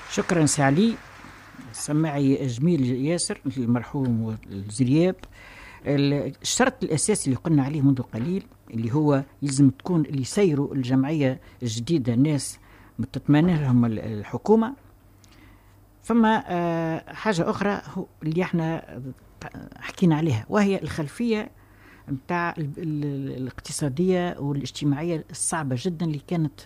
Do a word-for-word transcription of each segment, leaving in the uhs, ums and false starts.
شكرا سي علي، سماعي جميل ياسر المرحوم الزرياب. الشرط الأساسي اللي قلنا عليه منذ قليل اللي هو يلزم تكون اللي يسيروا الجمعية الجديدة ناس تتمنى لهم الحكومة. فما حاجة أخرى اللي احنا حكينا عليها، وهي الخلفية متاع الاقتصادية والاجتماعية الصعبة جدا اللي كانت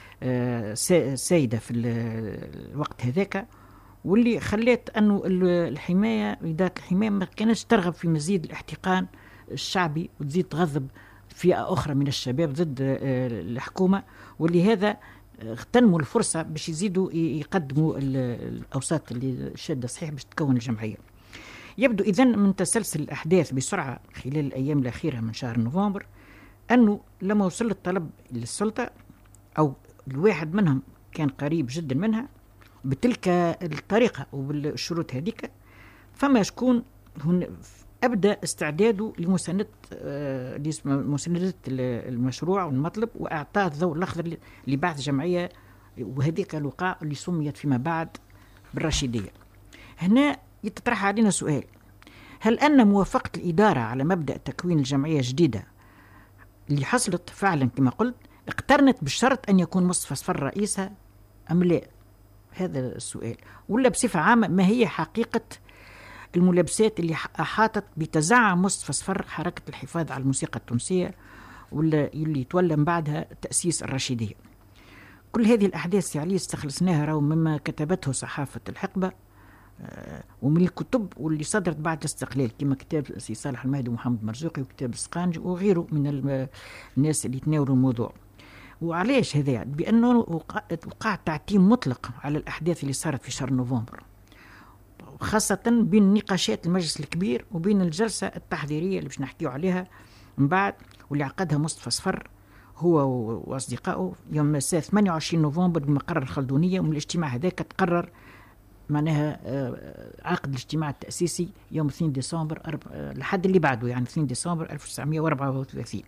سايدة في الوقت هذاك، واللي خلت أنه الحماية إدارة الحماية ما كانتش ترغب في مزيد الاحتقان الشعبي وتزيد تغضب فئة أخرى من الشباب ضد الحكومة، واللي هذا اغتنموا الفرصة باش يزيدوا يقدموا الأوساط اللي شادة صحيح باش تكون الجمعية. يبدو إذن من تسلسل الأحداث بسرعة خلال الأيام الأخيرة من شهر نوفمبر أنه لما وصل الطلب للسلطة أو الواحد منهم كان قريب جدا منها بتلك الطريقة وبالشروط هذيك، فما شكون أبدأ استعداده لمساندة مساندة المشروع والمطلب وإعطاء الضوء الأخضر لبعث جمعية، وهذيك الوقائع اللي سميت فيما بعد بالرشيدية. هنا يتطرح علينا سؤال: هل أن موافقة الإدارة على مبدأ تكوين الجمعية الجديدة اللي حصلت فعلا كما قلت اقترنت بالشرط أن يكون مصطفى صفر رئيسها أم لا؟ هذا السؤال. ولا بصفة عامة ما هي حقيقة الملابسات اللي أحاطت بتزعم مصطفى صفر حركة الحفاظ على الموسيقى التونسية واللي اللي تولى من بعدها تأسيس الرشيدية؟ كل هذه الأحداث يعني استخلصناها رو مما كتبته صحافة الحقبة ومن الكتب واللي صدرت بعد الاستقلال كما كتاب سي صالح المهدي ومحمد مرزوقي وكتاب السقانج وغيره من الناس اللي تناولوا الموضوع. وعليش هذا؟ يعني بأنه وقع تعتيم مطلق على الأحداث اللي صارت في شهر نوفمبر، خاصة بين نقاشات المجلس الكبير وبين الجلسة التحضيرية اللي باش نحكيو عليها من بعد واللي عقدها مصطفى صفر هو وأصدقائه يوم مساء ثمانية وعشرين نوفمبر بمقر الخلدونية. ومن الاجتماع هذاك تقرر معناها عقد الاجتماع التأسيسي يوم اثنين ديسمبر لحد اللي بعده، يعني اثنين ديسمبر ألف وتسعمائة وأربعة وثلاثين.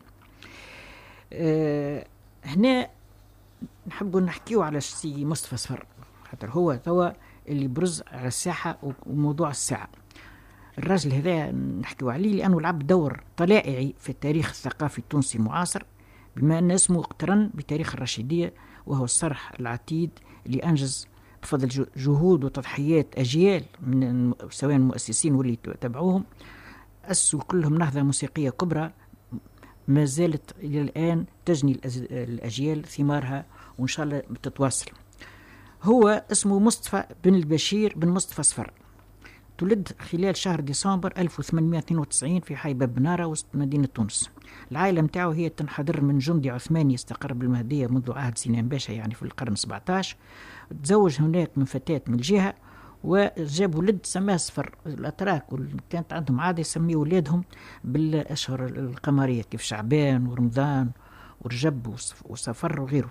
أه هنا نحبوا نحكيو على سي مصطفى صفر خاطر هو توا اللي برز على الساحة وموضوع الساعة. الراجل هذا نحكيو عليه لأنه لعب دور طلائعي في التاريخ الثقافي التونسي المعاصر، بما أن اسمه اقترن بتاريخ الرشيدية، وهو الصرح العتيد اللي أنجز بفضل جهود وتضحيات أجيال من سواء المؤسسين واللي تبعوهم أسسوا كلهم نهضة موسيقية كبرى ما زالت إلى الآن تجني الأجيال ثمارها وإن شاء الله بتتواصل. هو اسمه مصطفى بن البشير بن مصطفى صفر، تولد خلال شهر ديسمبر ألف وثمانمائة واثنين وتسعين في حي باب بنارة وسط مدينة تونس. العائلة متاعه هي تنحدر من جندي عثماني استقر بالمهدية منذ عهد سنان باشا يعني في القرن سبعة عشر. تزوج هناك من فتاة من الجهة وجاب ولد سماه صفر. الأتراك كانت عندهم عادة يسميه ولادهم بالأشهر القمرية كيف شعبان ورمضان ورجب وصفر وغيره.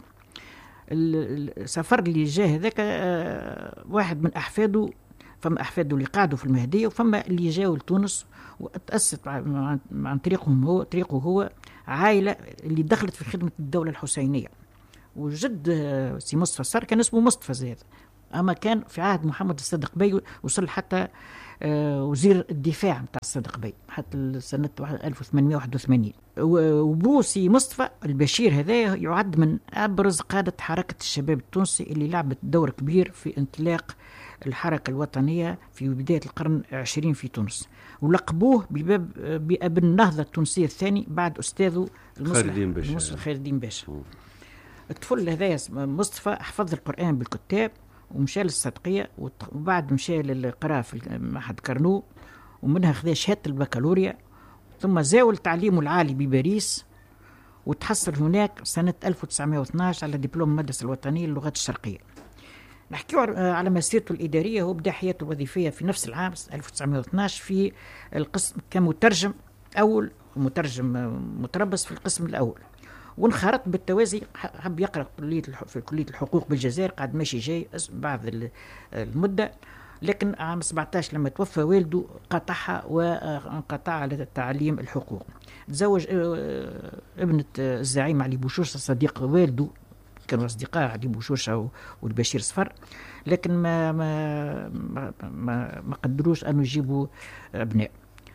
السفر اللي جاء هذاك واحد من أحفاده، فما أحفاده اللي قعدوا في المهدية وفما اللي جاوا لتونس وتأسست عن طريقهم هو طريقه هو عائلة اللي دخلت في خدمة الدولة الحسينية. وجد سي مصطفى صار كان اسمه مصطفى زياد، أما كان في عهد محمد الصدق بي وصل حتى وزير الدفاع متاع الصدق بي حتى سنة ألف وثمانمائة وواحد وثمانين. وبوسي مصطفى البشير هذا يعد من أبرز قادة حركة الشباب التونسي اللي لعبت دور كبير في انطلاق الحركة الوطنية في بداية القرن العشرين في تونس، ولقبوه بباب بأبن النهضة التونسية الثاني بعد أستاذه المصلح خير الدين باشا. الطفل هذا مصطفى حفظ القرآن بالكتاب ومشى للصدقية، وبعد مشى للقراءة في معهد كرنو ومنها خذا شهادة البكالوريا، ثم زاول تعليمه العالي بباريس وتحصل هناك سنة ألف وتسعمائة واثني عشر على دبلوم المدرسة الوطنية للغات الشرقية. نحكي على مسيرته الإدارية. هو بدأ حياته الوظيفية في نفس العام ألف وتسعمائة واثني عشر في القسم كمترجم أول مترجم متربص في القسم الأول، وانخرط بالتوازي حب يقرأ في كلية الحقوق بالجزائر، قاعد ماشي جاي بعض المدة، لكن عام سبعة عشر لما توفى والده قطعها وانقطع على تعليم الحقوق. تزوج ابنة الزعيم علي بوشوش صديق والده كانوا أصدقاء علي بوشوشة والبشير صفر، لكن ما ما ما, ما, ما قدروش أن يجيبوا أبناء.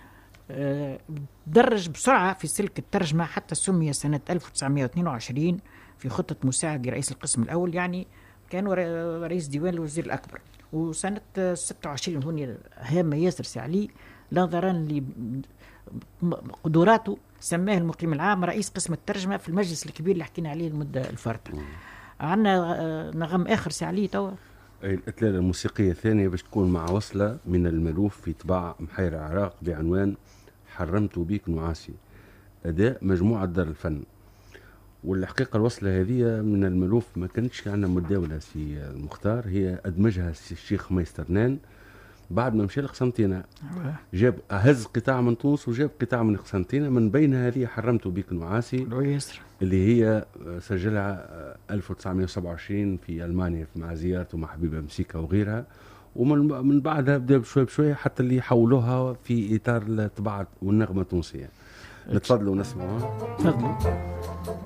درج بسرعة في سلك الترجمة حتى سمي سنة ألف وتسعمائة واثنين وعشرين في خطة مساعد لرئيس القسم الأول، يعني كان رئيس ديوان الوزير الأكبر. وسنة ستة وعشرين هنا هامة ياسر سعلي نظرا لقدراته سماه المقيم العام رئيس قسم الترجمة في المجلس الكبير اللي حكينا عليه المدة الفارطة. عندنا نغم آخر سعلي توا الإطلالة الموسيقية الثانية باش تكون مع وصلة من الملوف في طباعة محير العراق بعنوان حرمت بيك نعاسي، أداء مجموعة دار الفن. والحقيقة الوصلة هذه من الملوف ما كانتش عندنا مداولة في المختار، هي أدمجها الشيخ ميسترنان بعد ما مشى لقسنطينة، جاب هز قطاع من تونس وجاب قطاع من قسنطينة، من بين هذه حرمت بيك نعاسي اللي هي سجلها ألف وتسعمائة وسبعة وعشرين في ألمانيا مع زيارته مع حبيبة مسيكا وغيرها، ومن من بعدها بدأ بشوي بشوي حتى اللي حولوها في إطار الطباعة والنغمة التونسية. نتفضلوا ونسمعوا. تفضلوا.